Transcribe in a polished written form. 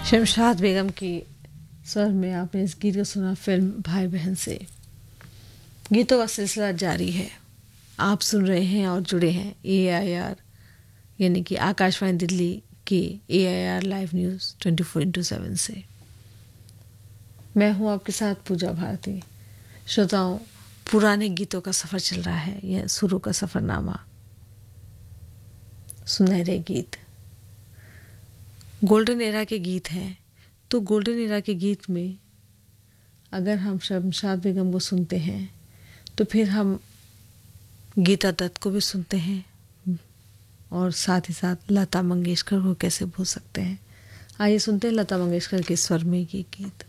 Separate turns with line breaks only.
शमशाद बेगम की स्वर में आपने इस गीत को सुना फिल्म भाई बहन से। गीतों का सिलसिला जारी है। आप सुन रहे हैं और जुड़े हैं AIR यानी कि आकाशवाणी दिल्ली के AIR लाइव न्यूज़ 24/7 से। मैं हूं आपके साथ पूजा भारती। श्रोताओं, पुराने गीतों का सफ़र चल रहा है, यह सुरों का सफ़रनामा। सुनहरे गीत गोल्डन एरा के गीत हैं। तो गोल्डन एरा के गीत में अगर हम शमशाद बेगम को सुनते हैं तो फिर हम गीता दत्त को भी सुनते हैं और साथ ही साथ लता मंगेशकर को कैसे भूल सकते हैं। आइए सुनते हैं लता मंगेशकर के स्वर में ये गीत।